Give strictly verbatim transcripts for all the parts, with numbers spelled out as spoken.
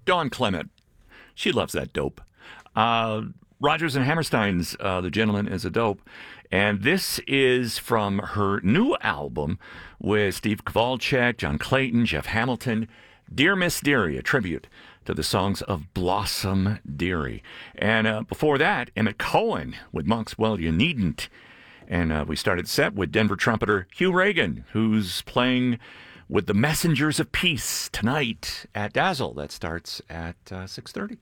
Dawn Clement. She loves that dope. Uh, Rodgers and Hammerstein's uh, The Gentleman is a Dope. And this is from her new album with Steve Kowalczyk, John Clayton, Jeff Hamilton, Dear Miss Dearie, a tribute to the songs of Blossom Dearie. And uh, before that, Emmett Cohen with Monks Well You Needn't. And uh, we started set with Denver trumpeter Hugh Reagan, who's playing with the Messengers of Peace tonight at Dazzle. That starts at uh, six thirty.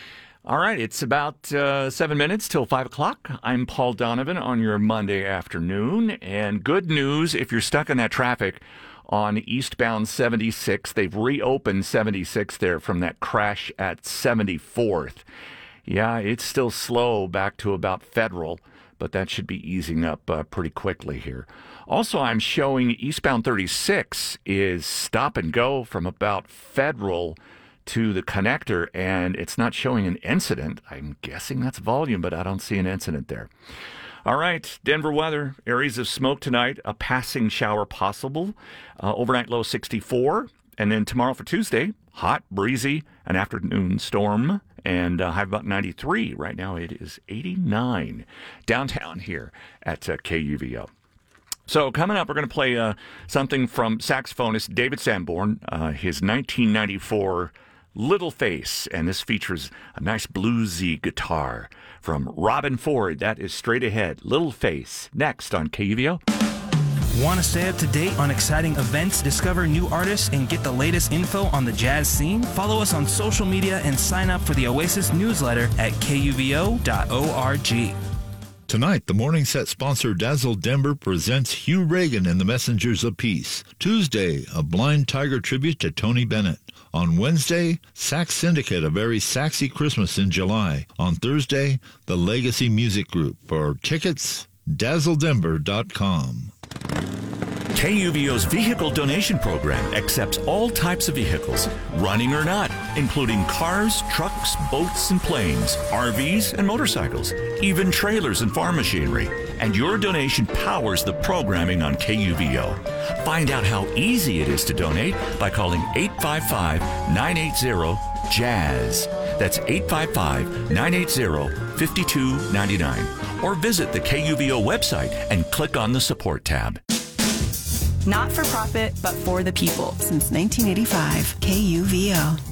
All right, it's about uh, seven minutes till five o'clock. I'm Paul Donovan on your Monday afternoon. And good news, if you're stuck in that traffic on eastbound seventy-six, they've reopened seventy-six there from that crash at seventy-fourth. Yeah, it's still slow back to about Federal, but that should be easing up uh, pretty quickly here. Also, I'm showing eastbound thirty-six is stop and go from about Federal to the connector, and it's not showing an incident. I'm guessing that's volume, but I don't see an incident there. All right, Denver weather, areas of smoke tonight, a passing shower possible, uh, overnight low sixty-four, and then tomorrow for Tuesday, hot, breezy, an afternoon storm, and uh, high about ninety-three. Right now it is eighty-nine downtown here at uh, K U V O. So coming up, we're going to play uh, something from saxophonist David Sanborn, uh, his nineteen ninety-four Little Face, and this features a nice bluesy guitar from Robin Ford. That is straight ahead. Little Face, next on K U V O. Want to stay up to date on exciting events, discover new artists, and get the latest info on the jazz scene? Follow us on social media and sign up for the Oasis newsletter at K U V O dot org. Tonight, the Morning Set sponsor Dazzle Denver presents Hugh Reagan and the Messengers of Peace. Tuesday, a Blind Tiger tribute to Tony Bennett. On Wednesday, Sax Syndicate, a very saxy Christmas in July. On Thursday, the Legacy Music Group. For tickets, dazzle denver dot com. K U V O's vehicle donation program accepts all types of vehicles, running or not, including cars, trucks, boats, and planes, R Vs, and motorcycles, even trailers and farm machinery. And your donation powers the programming on K U V O. Find out how easy it is to donate by calling eight five five, nine eight zero, jazz. That's eight five five, nine eight zero, five two nine nine. Or visit the K U V O website and click on the support tab. Not for profit, but for the people. Since nineteen eighty-five, K U V O.